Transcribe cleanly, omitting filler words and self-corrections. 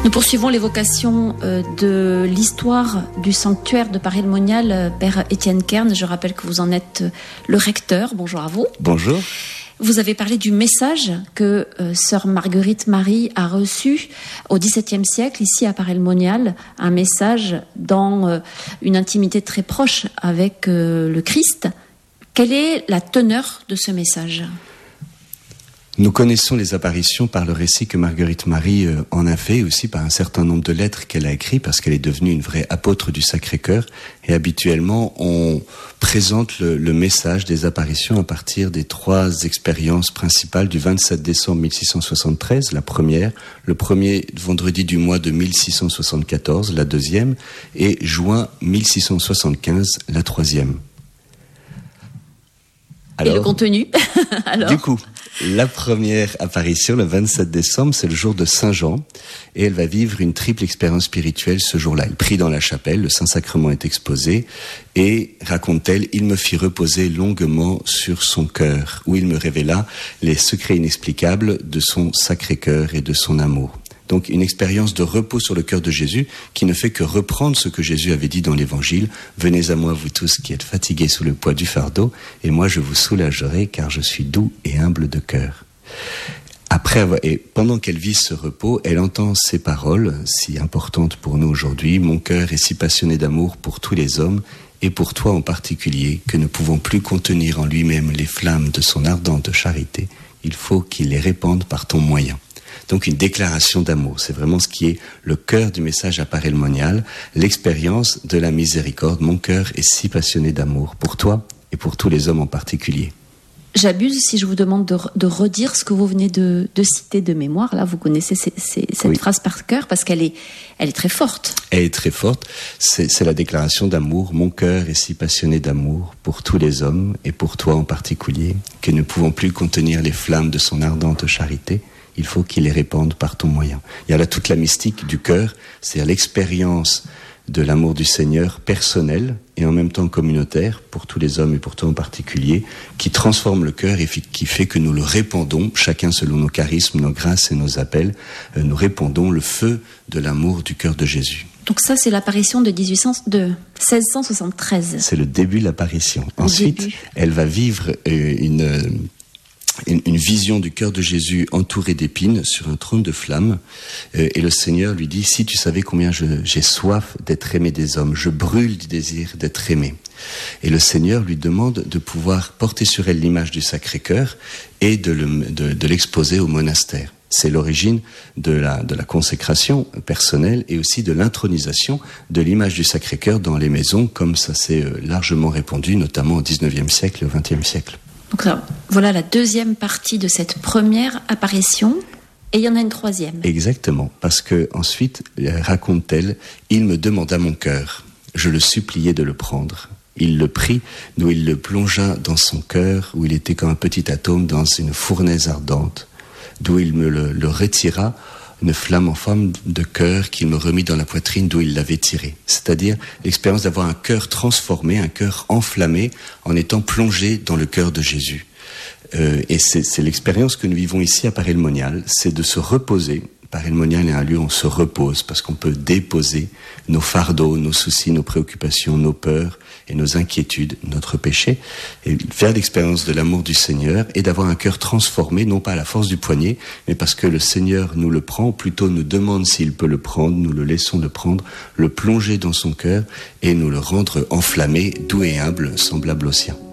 Nous poursuivons l'évocation de l'histoire du sanctuaire de Paray-le-Monial, Père Étienne Kern. Je rappelle que vous en êtes le recteur. Bonjour à vous. Bonjour. Vous avez parlé du message que sœur Marguerite Marie a reçu au XVIIe siècle, ici à Paray-le-Monial, un message dans une intimité très proche avec le Christ. Quelle est la teneur de ce message ? Nous connaissons les apparitions par le récit que Marguerite Marie en a fait, aussi par un certain nombre de lettres qu'elle a écrites, parce qu'elle est devenue une vraie apôtre du Sacré-Cœur. Et habituellement, on présente le message des apparitions à partir des trois expériences principales du 27 décembre 1673, la première, le premier vendredi du mois de 1674, la deuxième, et juin 1675, la troisième. Alors, et le contenu alors Du coup, la première apparition, le 27 décembre, c'est le jour de Saint-Jean, et elle va vivre une triple expérience spirituelle ce jour-là. Elle prie dans la chapelle, le Saint-Sacrement est exposé, et, raconte-t-elle, il me fit reposer longuement sur son cœur, où il me révéla les secrets inexplicables de son Sacré-Cœur et de son amour. Donc une expérience de repos sur le cœur de Jésus qui ne fait que reprendre ce que Jésus avait dit dans l'Évangile. « Venez à moi, vous tous qui êtes fatigués sous le poids du fardeau, et moi je vous soulagerai, car je suis doux et humble de cœur. » Et pendant qu'elle vit ce repos, elle entend ces paroles, si importantes pour nous aujourd'hui. « Mon cœur est si passionné d'amour pour tous les hommes, et pour toi en particulier, que ne pouvant plus contenir en lui-même les flammes de son ardente charité, il faut qu'il les répande par ton moyen. » Donc une déclaration d'amour, c'est vraiment ce qui est le cœur du message à Paray-le-Monial, l'expérience de la miséricorde. Mon cœur est si passionné d'amour pour toi et pour tous les hommes en particulier. J'abuse si je vous demande de redire ce que vous venez de citer de mémoire. Là, vous connaissez cette phrase par cœur parce qu'elle est très forte. Elle est très forte. C'est la déclaration d'amour. Mon cœur est si passionné d'amour pour tous les hommes et pour toi en particulier, que ne pouvons plus contenir les flammes de son ardente charité. Il faut qu'il les répande par ton moyen. Il y a là toute la mystique du cœur, c'est-à-dire l'expérience de l'amour du Seigneur personnel et en même temps communautaire, pour tous les hommes et pour toi en particulier, qui transforme le cœur et qui fait que nous le répandons, chacun selon nos charismes, nos grâces et nos appels, nous répandons le feu de l'amour du cœur de Jésus. Donc ça, c'est l'apparition de 1673. C'est le début de l'apparition. Ensuite, elle va vivre une vision du cœur de Jésus entouré d'épines sur un trône de flammes, et le Seigneur lui dit: si tu savais combien j'ai soif d'être aimé des hommes, je brûle du désir d'être aimé. Et le Seigneur lui demande de pouvoir porter sur elle l'image du Sacré-Cœur et de l'exposer au monastère. C'est l'origine de la consécration personnelle et aussi de l'intronisation de l'image du Sacré-Cœur dans les maisons, comme ça s'est largement répandu, notamment au XIXe siècle et au XXe siècle. Donc là, voilà la deuxième partie de cette première apparition, et il y en a une troisième. Exactement, parce que ensuite, raconte-t-elle, il me demanda mon cœur, je le suppliai de le prendre. Il le prit, d'où il le plongea dans son cœur, où il était comme un petit atome dans une fournaise ardente, d'où il me le retira, une flamme en forme de cœur qu'il me remit dans la poitrine d'où il l'avait tiré. C'est-à-dire l'expérience d'avoir un cœur transformé, un cœur enflammé, en étant plongé dans le cœur de Jésus. Et c'est l'expérience que nous vivons ici à Paray-le-Monial, c'est de se reposer. Paray-le-Monial est un lieu où on se repose, parce qu'on peut déposer nos fardeaux, nos soucis, nos préoccupations, nos peurs et nos inquiétudes, notre péché, et faire l'expérience de l'amour du Seigneur et d'avoir un cœur transformé, non pas à la force du poignet, mais parce que le Seigneur nous le prend, ou plutôt nous demande s'il peut le prendre, nous le laissons le prendre, le plonger dans son cœur et nous le rendre enflammé, doux et humble, semblable au sien.